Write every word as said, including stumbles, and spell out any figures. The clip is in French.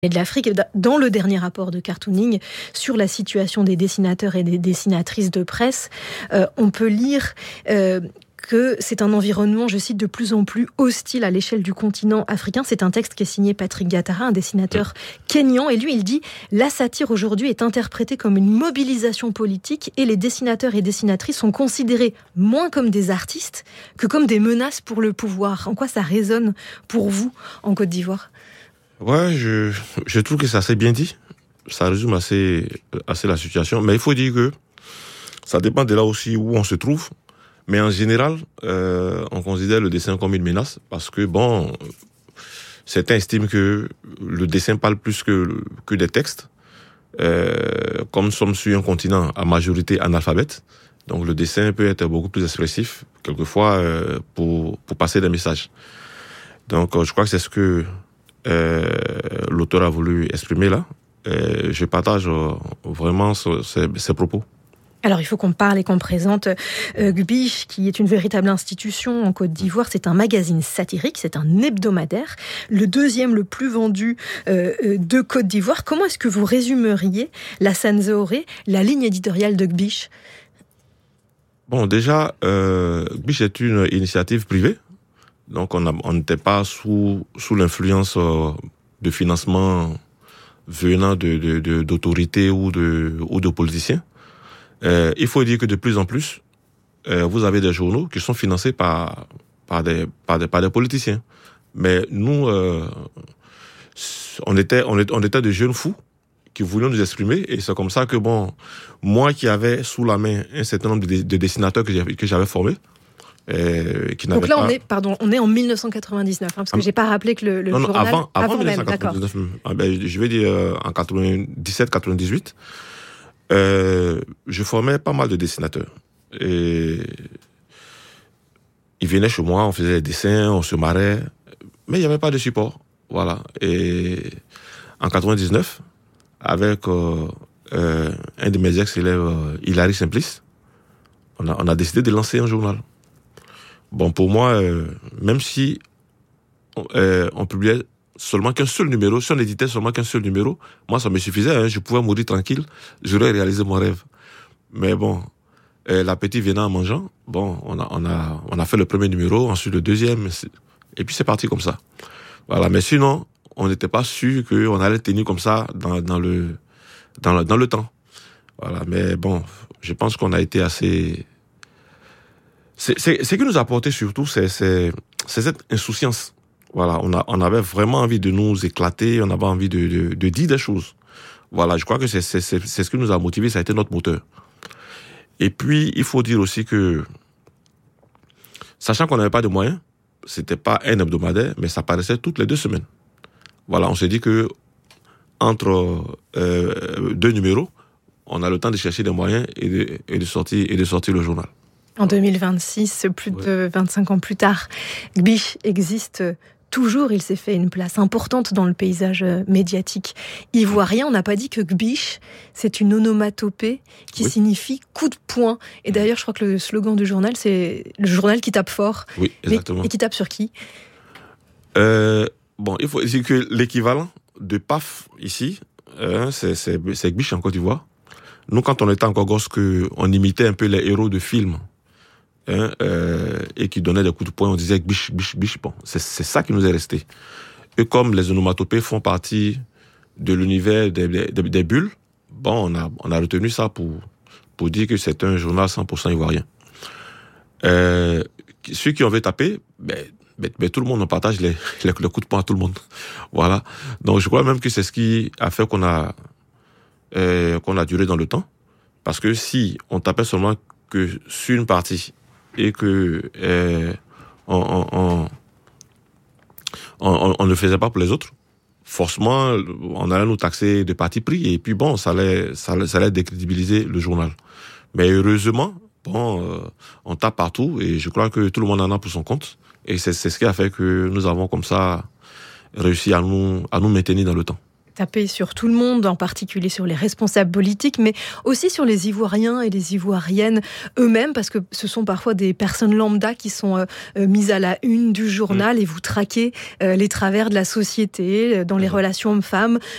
et de l'Afrique. Dans le dernier rapport de Cartooning sur la situation des dessinateurs et des dessinatrices de presse, euh, on peut lire euh, que c'est un environnement, je cite, de plus en plus hostile à l'échelle du continent africain. C'est un texte qui est signé Patrick Gattara, un dessinateur kényan, et lui, il dit « La satire aujourd'hui est interprétée comme une mobilisation politique et les dessinateurs et dessinatrices sont considérés moins comme des artistes que comme des menaces pour le pouvoir ». En quoi ça résonne pour vous en Côte d'Ivoire ? Ouais, je, je trouve que c'est assez bien dit. Ça résume assez, assez la situation. Mais il faut dire que ça dépend de là aussi où on se trouve. Mais en général, euh, on considère le dessin comme une menace parce que, bon, certains estiment que le dessin parle plus que, que des textes. Euh, comme nous sommes sur un continent à majorité analphabète, donc le dessin peut être beaucoup plus expressif, quelquefois, euh, pour, pour passer des messages. Donc, euh, je crois que c'est ce que Euh, l'auteur a voulu exprimer là. Euh, je partage euh, vraiment ce, ces, ces propos. Alors, il faut qu'on parle et qu'on présente euh, Gbish, qui est une véritable institution en Côte d'Ivoire. C'est un magazine satirique, c'est un hebdomadaire, le deuxième le plus vendu euh, de Côte d'Ivoire. Comment est-ce que vous résumeriez, Lassane Zaoré, la ligne éditoriale de Gbish ? Bon, déjà, euh, Gbish est une initiative privée. Donc, on n'était pas sous, sous l'influence euh, de financement venant de, de, de, d'autorités ou de, ou de politiciens. Euh, il faut dire que de plus en plus, euh, vous avez des journaux qui sont financés par, par, des, par, des, par des politiciens. Mais nous, euh, on, était, on, était, on était des jeunes fous qui voulions nous exprimer. Et c'est comme ça que, bon, moi qui avais sous la main un certain nombre de, de dessinateurs que j'avais, que j'avais formés, Euh, qui Donc là, pas... on est, pardon, on est en dix-neuf cent quatre-vingt-dix-neuf, hein, parce que ah, j'ai pas rappelé que le, le non, non, journal... Avant, avant, avant dix-neuf cent quatre-vingt-dix-neuf, même, ah ben, je vais dire euh, en quatre-vingt-dix-sept quatre-vingt-dix-huit, euh, je formais pas mal de dessinateurs. Et ils venaient chez moi, on faisait des dessins, on se marrait, mais il n'y avait pas de support. Voilà. Et en quatre-vingt-dix-neuf, avec euh, euh, un de mes ex-élèves, euh, Hilary Simplice, on a, on a décidé de lancer un journal. Bon, pour moi, euh, même si on, euh, on publiait seulement qu'un seul numéro, si on éditait seulement qu'un seul numéro, moi, ça me suffisait, hein, je pouvais mourir tranquille, j'aurais réalisé mon rêve. Mais bon, euh, l'appétit venant en mangeant, bon, on a, on a, on a fait le premier numéro, ensuite le deuxième, et puis c'est parti comme ça. Voilà, mais sinon, on n'était pas sûr qu'on allait tenir comme ça dans, dans le, dans le, dans le temps. Voilà, mais bon, je pense qu'on a été assez... C'est, c'est, ce qui nous a apporté surtout, c'est, c'est, c'est cette insouciance. Voilà, on, a, on avait vraiment envie de nous éclater, on avait envie de, de, de dire des choses. Voilà, je crois que c'est, c'est, c'est, c'est ce qui nous a motivés, ça a été notre moteur. Et puis, il faut dire aussi que, sachant qu'on n'avait pas de moyens, c'était pas un hebdomadaire, mais ça paraissait toutes les deux semaines. Voilà, on s'est dit que entre euh, deux numéros, on a le temps de chercher des moyens et de, et de sortir et de sortir le journal. En deux mille vingt-six, plus ouais. de vingt-cinq ans plus tard, Gbish existe toujours. Il s'est fait une place importante dans le paysage médiatique ivoirien. On n'a pas dit que Gbish, c'est une onomatopée qui oui. signifie coup de poing. Et d'ailleurs, je crois que le slogan du journal, c'est le journal qui tape fort. Oui, exactement. Et qui tape sur qui ? euh, Bon, il faut dire que l'équivalent de P A F ici, euh, c'est, c'est, c'est Gbish en Côte d'Ivoire. Nous, quand on était encore gosse, on imitait un peu les héros de films. Hein, euh, et qui donnait des coups de poing, on disait biche, biche, biche. Bon, c'est, c'est ça qui nous est resté. Et comme les onomatopées font partie de l'univers des, des, des bulles, bon, on a, on a retenu ça pour, pour dire que c'est un journal cent pour cent ivoirien. Euh, ceux qui ont veut taper, ben, ben, ben, tout le monde, on partage les, les, les coups de poing à tout le monde. Voilà. Donc, je crois même que c'est ce qui a fait qu'on a, euh, qu'on a duré dans le temps. Parce que si on tapait seulement que sur une partie, et que euh, on, on, on, on ne faisait pas pour les autres, forcément, on allait nous taxer de parti pris, et puis bon, ça allait, ça allait, ça allait décrédibiliser le journal. Mais heureusement, bon, euh, on tape partout, et je crois que tout le monde en a pour son compte, et c'est, c'est ce qui a fait que nous avons comme ça réussi à nous, à nous maintenir dans le temps. taper sur tout le monde, en particulier sur les responsables politiques, mais aussi sur les Ivoiriens et les Ivoiriennes eux-mêmes, parce que ce sont parfois des personnes lambda qui sont euh, mises à la une du journal, mmh. et vous traquez euh, les travers de la société, dans les mmh. relations hommes-femmes,